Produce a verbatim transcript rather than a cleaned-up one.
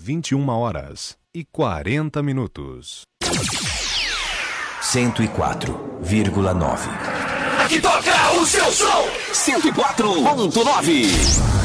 vinte e uma horas e quarenta minutos. cento e quatro vírgula nove. Aqui toca o seu som! cento e quatro ponto nove.